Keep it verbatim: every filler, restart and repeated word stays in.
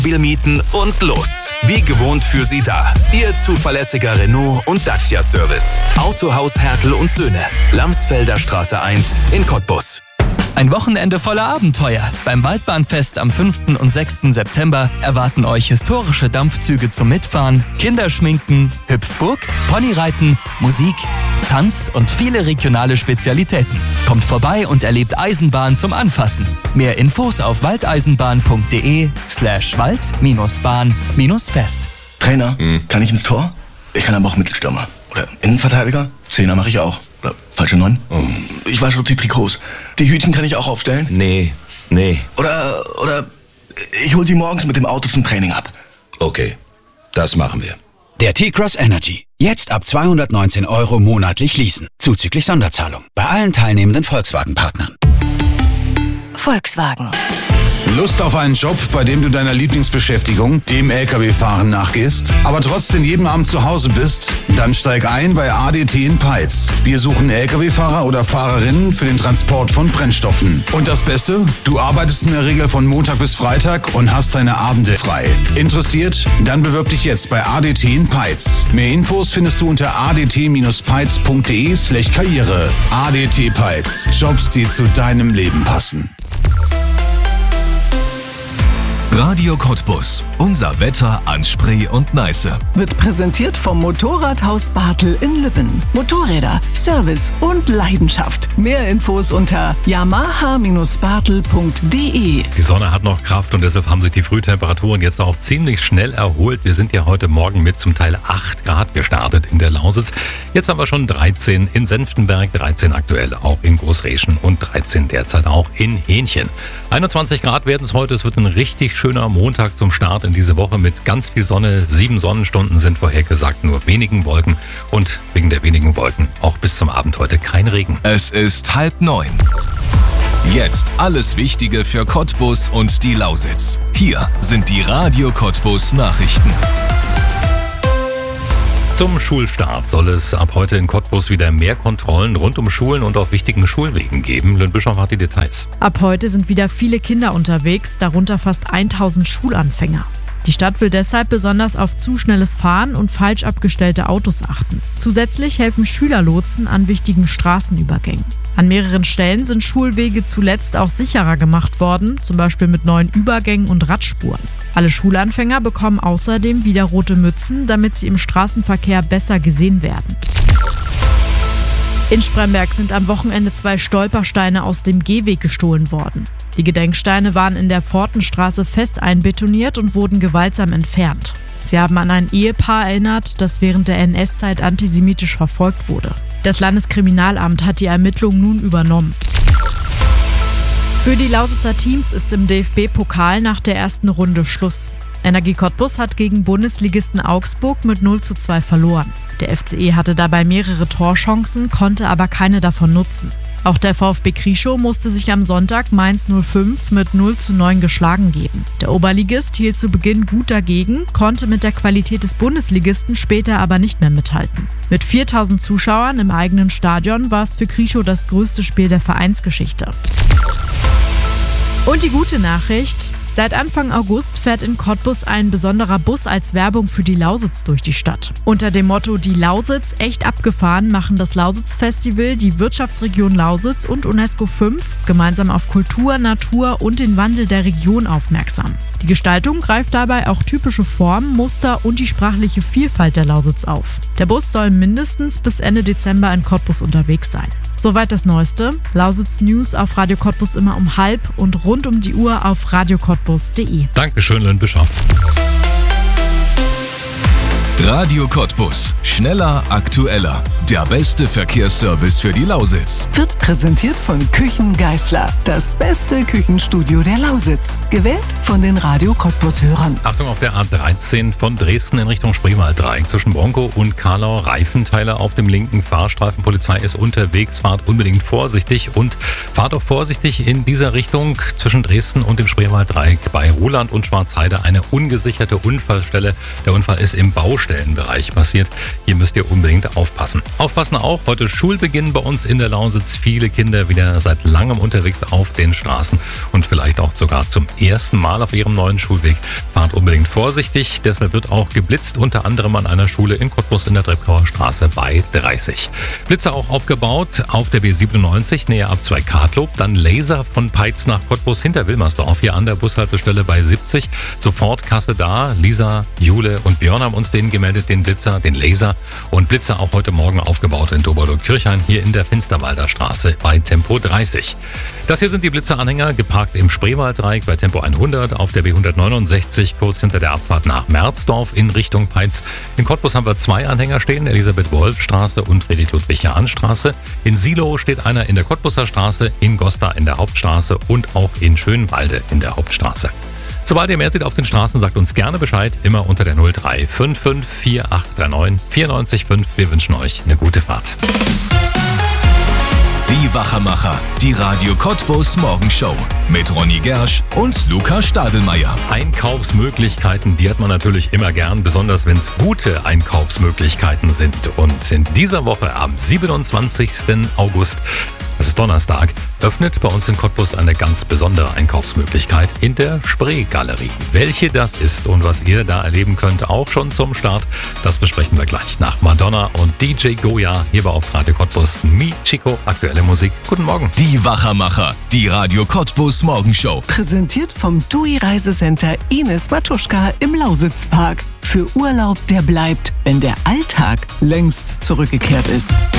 Mobil mieten und los. Wie gewohnt für Sie da. Ihr zuverlässiger Renault und Dacia Service. Autohaus Hertel und Söhne. Lamsfelder Straße eins in Cottbus. Ein Wochenende voller Abenteuer. Beim Waldbahnfest am fünften und sechsten September erwarten euch historische Dampfzüge zum Mitfahren, Kinderschminken, Hüpfburg, Ponyreiten, Musik, Tanz und viele regionale Spezialitäten. Kommt vorbei und erlebt Eisenbahn zum Anfassen. Mehr Infos auf waldeisenbahn.de slash wald-bahn-fest. Trainer, hm. kann ich ins Tor? Ich kann aber auch Mittelstürmer. Oder Innenverteidiger? Zehner mache ich auch. Oder falsche Neun? Oh. Ich wasche die Trikots. Die Hütchen kann ich auch aufstellen? Nee, nee. Oder, oder ich hol sie morgens mit dem Auto zum Training ab. Okay, das machen wir. Der T-Cross Energy. Jetzt ab zweihundertneunzehn Euro monatlich leasen. Zuzüglich Sonderzahlung. Bei allen teilnehmenden Volkswagen-Partnern. Volkswagen. Lust auf einen Job, bei dem du deiner Lieblingsbeschäftigung, dem L K W-Fahren, nachgehst, aber trotzdem jeden Abend zu Hause bist? Dann steig ein bei A D T in Peitz. Wir suchen L K W-Fahrer oder Fahrerinnen für den Transport von Brennstoffen. Und das Beste? Du arbeitest in der Regel von Montag bis Freitag und hast deine Abende frei. Interessiert? Dann bewirb dich jetzt bei A D T in Peitz. Mehr Infos findest du unter adt-peitz.de slash karriere. A D T Peitz. Jobs, die zu deinem Leben passen. Radio Cottbus. Unser Wetter an Spree und Neiße. Wird präsentiert vom Motorradhaus Bartel in Lübben. Motorräder, Service und Leidenschaft. Mehr Infos unter yamaha bartel punkt de. Die Sonne hat noch Kraft und deshalb haben sich die Frühtemperaturen jetzt auch ziemlich schnell erholt. Wir sind ja heute Morgen mit zum Teil acht Grad gestartet in der Lausitz. Jetzt haben wir schon dreizehn in Senftenberg, dreizehn aktuell auch in Großreschen und dreizehn derzeit auch in Hähnchen. einundzwanzig Grad werden es heute. Es wird ein richtig schöner Montag zum Start in diese Woche mit ganz viel Sonne. Sieben Sonnenstunden sind vorhergesagt, nur wenigen Wolken und wegen der wenigen Wolken auch bis zum Abend heute kein Regen. Es ist halb neun. Jetzt alles Wichtige für Cottbus und die Lausitz. Hier sind die Radio Cottbus Nachrichten. Zum Schulstart soll es ab heute in Cottbus wieder mehr Kontrollen rund um Schulen und auf wichtigen Schulwegen geben. Lynn Bischof hat die Details. Ab heute sind wieder viele Kinder unterwegs, darunter fast tausend Schulanfänger. Die Stadt will deshalb besonders auf zu schnelles Fahren und falsch abgestellte Autos achten. Zusätzlich helfen Schülerlotsen an wichtigen Straßenübergängen. An mehreren Stellen sind Schulwege zuletzt auch sicherer gemacht worden, zum Beispiel mit neuen Übergängen und Radspuren. Alle Schulanfänger bekommen außerdem wieder rote Mützen, damit sie im Straßenverkehr besser gesehen werden. In Spremberg sind am Wochenende zwei Stolpersteine aus dem Gehweg gestohlen worden. Die Gedenksteine waren in der Pfortenstraße fest einbetoniert und wurden gewaltsam entfernt. Sie haben an ein Ehepaar erinnert, das während der N S-Zeit antisemitisch verfolgt wurde. Das Landeskriminalamt hat die Ermittlungen nun übernommen. Für die Lausitzer Teams ist im D F B-Pokal nach der ersten Runde Schluss. Energie Cottbus hat gegen Bundesligisten Augsburg mit null zu zwei verloren. Der F C E hatte dabei mehrere Torchancen, konnte aber keine davon nutzen. Auch der VfB Krieschow musste sich am Sonntag Mainz null fünf mit null zu neun geschlagen geben. Der Oberligist hielt zu Beginn gut dagegen, konnte mit der Qualität des Bundesligisten später aber nicht mehr mithalten. Mit viertausend Zuschauern im eigenen Stadion war es für Krieschow das größte Spiel der Vereinsgeschichte. Und die gute Nachricht: Seit Anfang August fährt in Cottbus ein besonderer Bus als Werbung für die Lausitz durch die Stadt. Unter dem Motto "Die Lausitz echt abgefahren" machen das Lausitz-Festival, die Wirtschaftsregion Lausitz und UNESCO fünf gemeinsam auf Kultur, Natur und den Wandel der Region aufmerksam. Die Gestaltung greift dabei auch typische Formen, Muster und die sprachliche Vielfalt der Lausitz auf. Der Bus soll mindestens bis Ende Dezember in Cottbus unterwegs sein. Soweit das Neueste. Lausitz News auf Radio Cottbus immer um halb und rund um die Uhr auf radio cottbus punkt de. Dankeschön, Lynn Bischof. Radio Cottbus. Schneller, aktueller. Der beste Verkehrsservice für die Lausitz. Wird präsentiert von Küchen Geißler. Das beste Küchenstudio der Lausitz. Gewählt von den Radio Cottbus-Hörern. Achtung auf der A dreizehn von Dresden in Richtung Spreewald-Dreieck. Zwischen Bronco und Karlau Reifenteile auf dem linken Fahrstreifen. Polizei ist unterwegs. Fahrt unbedingt vorsichtig und fahrt auch vorsichtig in dieser Richtung zwischen Dresden und dem Spreewald-Dreieck. Bei Ruhland und Schwarzheide eine ungesicherte Unfallstelle. Der Unfall ist im Baustellenbereich. Baustellenbereich passiert. Hier müsst ihr unbedingt aufpassen. Aufpassen auch, heute Schulbeginn bei uns in der Lausitz. Viele Kinder wieder seit langem unterwegs auf den Straßen und vielleicht auch sogar zum ersten Mal auf ihrem neuen Schulweg. Fahrt unbedingt vorsichtig, deshalb wird auch geblitzt, unter anderem an einer Schule in Cottbus in der Treptower Straße bei dreißig. Blitze auch aufgebaut auf der B siebenundneunzig näher ab zwei Kartlob, dann Laser von Peitz nach Cottbus hinter Wilmersdorf hier an der Bushaltestelle bei siebzig. Sofort Kasse da. Lisa, Jule und Björn haben uns den gemeldet, den Blitzer, den Laser. Und Blitzer auch heute Morgen aufgebaut in Doberlo-Kirchhain hier in der Finsterwalder Straße bei Tempo dreißig. Das hier sind die Blitzeranhänger, geparkt im Spreewalddreieck bei Tempo hundert auf der B hundertneunundsechzig, kurz hinter der Abfahrt nach Merzdorf in Richtung Peitz. In Cottbus haben wir zwei Anhänger stehen, Elisabeth-Wolf-Straße und Friedrich-Ludwig-Jahn-Straße. In Silow steht einer in der Cottbuser Straße, in Goslar in der Hauptstraße und auch in Schönwalde in der Hauptstraße. Sobald ihr mehr seht auf den Straßen, sagt uns gerne Bescheid, immer unter der null drei fünf fünf vier acht drei neun vier neun fünf. Wir wünschen euch eine gute Fahrt. Die Wachermacher, die Radio Cottbus Morgenshow mit Ronny Gersch und Luca Stadelmeier. Einkaufsmöglichkeiten, die hat man natürlich immer gern, besonders wenn es gute Einkaufsmöglichkeiten sind. Und in dieser Woche am siebenundzwanzigsten August, das ist Donnerstag, öffnet bei uns in Cottbus eine ganz besondere Einkaufsmöglichkeit in der Spree-Galerie. Welche das ist und was ihr da erleben könnt, auch schon zum Start, das besprechen wir gleich nach Madonna und D J Goya hier bei auf Radio Cottbus. Mi Chico, aktuelle Musik. Guten Morgen. Die Wachermacher, die Radio Cottbus Morgenshow. Präsentiert vom T U I Reisecenter Ines Matuschka im Lausitzpark. Für Urlaub, der bleibt, wenn der Alltag längst zurückgekehrt ist.